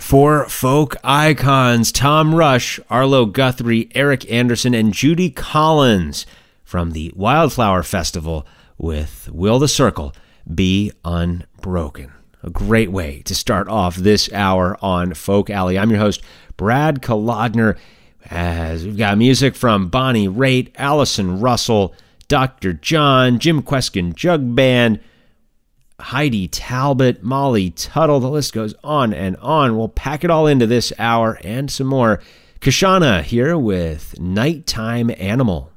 Four folk icons: Tom Rush, Arlo Guthrie, Eric Anderson, and Judy Collins from the Wildflower Festival with Will the Circle Be Unbroken. A great way to start off this hour on Folk Alley. I'm your host, Brad Kolodner, as we've got music from Bonnie Raitt, Allison Russell, Dr. John, Jim Kweskin Jug Band, Heidi Talbot, Molly Tuttle. The list goes on and on. We'll pack it all into this hour and some more. Kashana here with Nighttime Animal.